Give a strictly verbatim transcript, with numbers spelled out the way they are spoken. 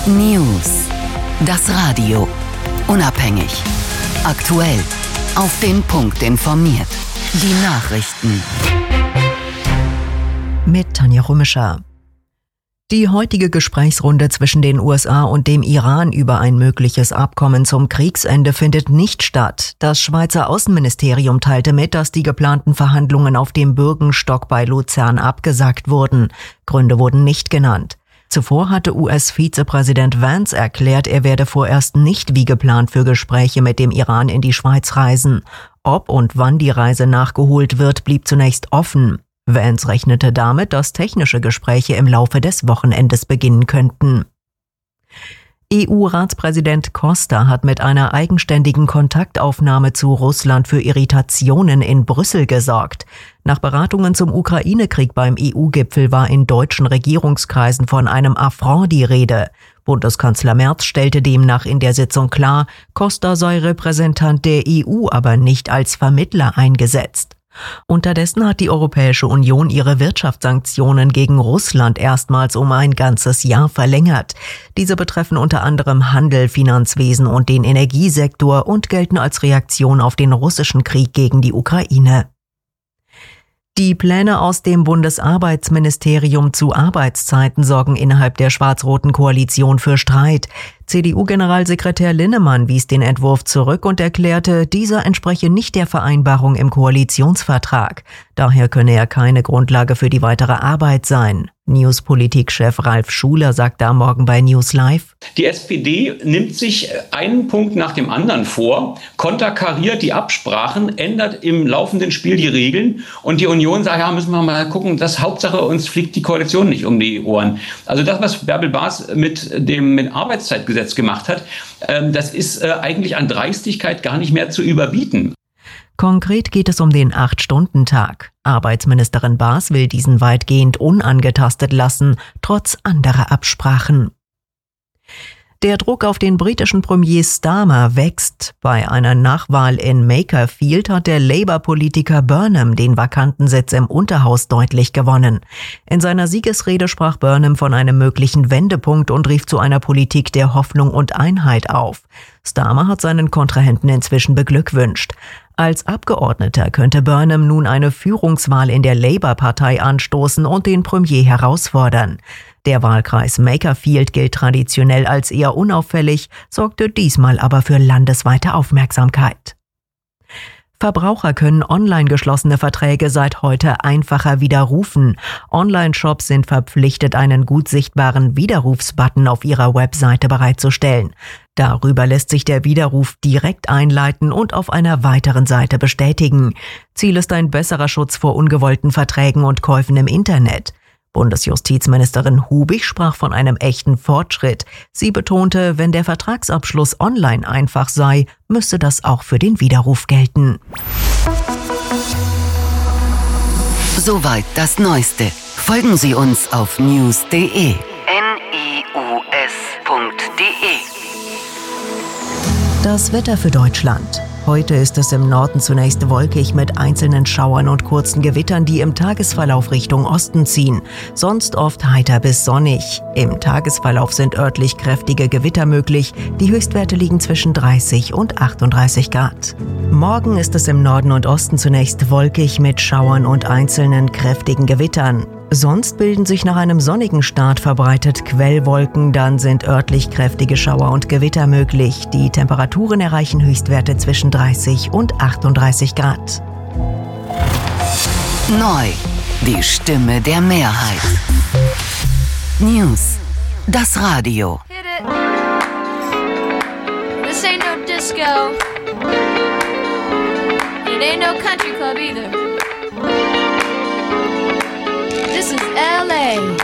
News. Das Radio. Unabhängig. Aktuell. Auf den Punkt informiert. Die Nachrichten. Mit Tanja Rümischer. Die heutige Gesprächsrunde zwischen den U S A und dem Iran über ein mögliches Abkommen zum Kriegsende findet nicht statt. Das Schweizer Außenministerium teilte mit, dass die geplanten Verhandlungen auf dem Bürgenstock bei Luzern abgesagt wurden. Gründe wurden nicht genannt. Zuvor hatte U S-Vizepräsident Vance erklärt, er werde vorerst nicht wie geplant für Gespräche mit dem Iran in die Schweiz reisen. Ob und wann die Reise nachgeholt wird, blieb zunächst offen. Vance rechnete damit, dass technische Gespräche im Laufe des Wochenendes beginnen könnten. E U-Ratspräsident Costa hat mit einer eigenständigen Kontaktaufnahme zu Russland für Irritationen in Brüssel gesorgt. Nach Beratungen zum Ukraine-Krieg beim E U-Gipfel war in deutschen Regierungskreisen von einem Affront die Rede. Bundeskanzler Merz stellte demnach in der Sitzung klar, Costa sei Repräsentant der E U, aber nicht als Vermittler eingesetzt. Unterdessen hat die Europäische Union ihre Wirtschaftssanktionen gegen Russland erstmals um ein ganzes Jahr verlängert. Diese betreffen unter anderem Handel, Finanzwesen und den Energiesektor und gelten als Reaktion auf den russischen Krieg gegen die Ukraine. Die Pläne aus dem Bundesarbeitsministerium zu Arbeitszeiten sorgen innerhalb der schwarz-roten Koalition für Streit. C D U-Generalsekretär Linnemann wies den Entwurf zurück und erklärte, dieser entspreche nicht der Vereinbarung im Koalitionsvertrag. Daher könne er keine Grundlage für die weitere Arbeit sein. Newspolitik-Chef Ralf Schuler sagte am Morgen bei News Live: Die S P D nimmt sich einen Punkt nach dem anderen vor, konterkariert die Absprachen, ändert im laufenden Spiel die Regeln und die Union sagt, ja, müssen wir mal gucken, das Hauptsache, uns fliegt die Koalition nicht um die Ohren. Also das, was Bärbel Baas mit dem mit Arbeitszeitgesetz gemacht hat, das ist eigentlich an Dreistigkeit gar nicht mehr zu überbieten. Konkret geht es um den acht-Stunden-Tag. Arbeitsministerin Baas will diesen weitgehend unangetastet lassen, trotz anderer Absprachen. Der Druck auf den britischen Premier Starmer wächst. Bei einer Nachwahl in Makerfield hat der Labour-Politiker Burnham den vakanten Sitz im Unterhaus deutlich gewonnen. In seiner Siegesrede sprach Burnham von einem möglichen Wendepunkt und rief zu einer Politik der Hoffnung und Einheit auf. Starmer hat seinen Kontrahenten inzwischen beglückwünscht. Als Abgeordneter könnte Burnham nun eine Führungswahl in der Labour-Partei anstoßen und den Premier herausfordern. Der Wahlkreis Makerfield gilt traditionell als eher unauffällig, sorgte diesmal aber für landesweite Aufmerksamkeit. Verbraucher können online geschlossene Verträge seit heute einfacher widerrufen. Online-Shops sind verpflichtet, einen gut sichtbaren Widerrufsbutton auf ihrer Webseite bereitzustellen. Darüber lässt sich der Widerruf direkt einleiten und auf einer weiteren Seite bestätigen. Ziel ist ein besserer Schutz vor ungewollten Verträgen und Käufen im Internet. Bundesjustizministerin Hubig sprach von einem echten Fortschritt. Sie betonte, wenn der Vertragsabschluss online einfach sei, müsse das auch für den Widerruf gelten. Soweit das Neueste. Folgen Sie uns auf news punkt de. N I U S punkt de. Das Wetter für Deutschland. Heute ist es im Norden zunächst wolkig mit einzelnen Schauern und kurzen Gewittern, die im Tagesverlauf Richtung Osten ziehen. Sonst oft heiter bis sonnig. Im Tagesverlauf sind örtlich kräftige Gewitter möglich. Die Höchstwerte liegen zwischen dreißig und achtunddreißig Grad. Morgen ist es im Norden und Osten zunächst wolkig mit Schauern und einzelnen kräftigen Gewittern. Sonst bilden sich nach einem sonnigen Start verbreitet Quellwolken, dann sind örtlich kräftige Schauer und Gewitter möglich. Die Temperaturen erreichen Höchstwerte zwischen dreißig und achtunddreißig Grad. Neu, die Stimme der Mehrheit. News, das Radio. Hit it. This ain't no disco. It ain't no country club either. This is L A